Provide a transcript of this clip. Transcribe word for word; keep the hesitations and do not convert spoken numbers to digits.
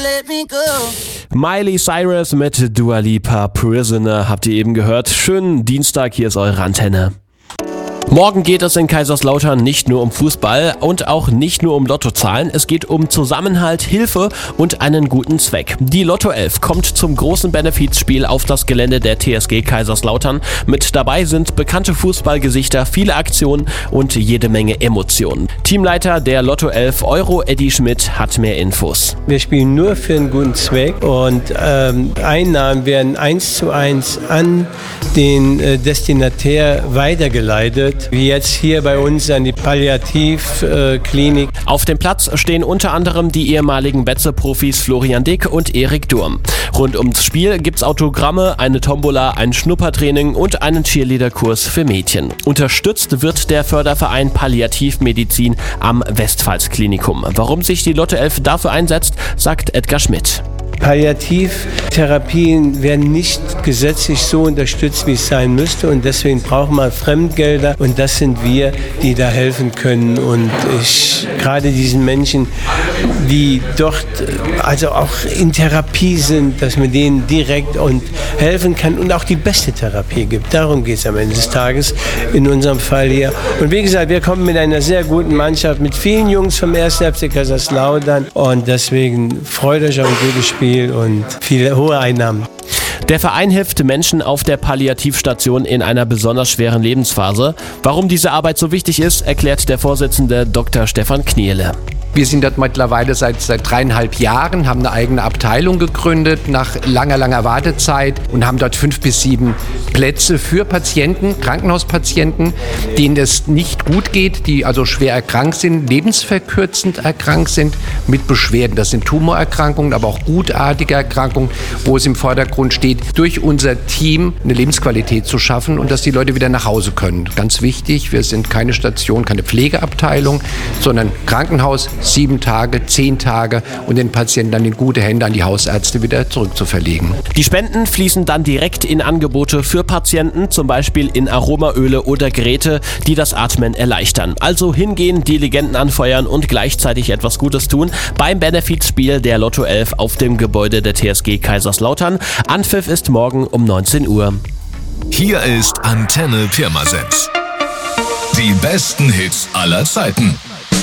let me go. Miley Cyrus mit Dua Lipa, Prisoner, habt ihr eben gehört. Schönen Dienstag, hier ist eure Antenne. Morgen geht es in Kaiserslautern nicht nur um Fußball und auch nicht nur um Lottozahlen. Es geht um Zusammenhalt, Hilfe und einen guten Zweck. Die Lotto elf kommt zum großen Benefizspiel auf das Gelände der T S G Kaiserslautern. Mit dabei sind bekannte Fußballgesichter, viele Aktionen und jede Menge Emotionen. Teamleiter der Lotto elf Euro, Eddie Schmidt, hat mehr Infos. Wir spielen nur für einen guten Zweck und ähm, Einnahmen werden eins zu eins an den äh, Destinatär weitergeleitet. Wie jetzt hier bei uns an die Palliativklinik. Äh, Auf dem Platz stehen unter anderem die ehemaligen Betze-Profis Florian Dick und Erik Durm. Rund ums Spiel gibt's Autogramme, eine Tombola, ein Schnuppertraining und einen Cheerleader-Kurs für Mädchen. Unterstützt wird der Förderverein Palliativmedizin am Westpfalz-Klinikum. Warum sich die Lotto elf dafür einsetzt, sagt Edgar Schmidt. Palliativtherapien werden nicht gesetzlich so unterstützt, wie es sein müsste, und deswegen brauchen wir Fremdgelder, und das sind wir, die da helfen können. Und ich gerade diesen Menschen, die dort also auch in Therapie sind, dass man denen direkt und helfen kann und auch die beste Therapie gibt. Darum geht es am Ende des Tages in unserem Fall hier. Und wie gesagt, wir kommen mit einer sehr guten Mannschaft, mit vielen Jungs vom ersten F C Kaiserslautern, und deswegen freut euch auf ein gutes Spiel und viele hohe Einnahmen. Der Verein hilft Menschen auf der Palliativstation in einer besonders schweren Lebensphase. Warum diese Arbeit so wichtig ist, erklärt der Vorsitzende Doktor Stefan Kniele. Wir sind dort mittlerweile seit, seit dreieinhalb Jahren, haben eine eigene Abteilung gegründet nach langer, langer Wartezeit und haben dort fünf bis sieben Plätze für Patienten, Krankenhauspatienten, denen es nicht gut geht, die also schwer erkrankt sind, lebensverkürzend erkrankt sind, mit Beschwerden. Das sind Tumorerkrankungen, aber auch gutartige Erkrankungen, wo es im Vordergrund steht, durch unser Team eine Lebensqualität zu schaffen und dass die Leute wieder nach Hause können. Ganz wichtig, wir sind keine Station, keine Pflegeabteilung, sondern Krankenhaus, sieben Tage, zehn Tage, und den Patienten dann in gute Hände an die Hausärzte wieder zurückzuverlegen. Die Spenden fließen dann direkt in Angebote für Patienten, zum Beispiel in Aromaöle oder Geräte, die das Atmen erleichtern. Also hingehen, die Legenden anfeuern und gleichzeitig etwas Gutes tun beim Benefizspiel der Lotto elf auf dem Gebäude der T S G Kaiserslautern. Anpfiff ist morgen um neunzehn Uhr. Hier ist Antenne Pirmasens. Die besten Hits aller Zeiten.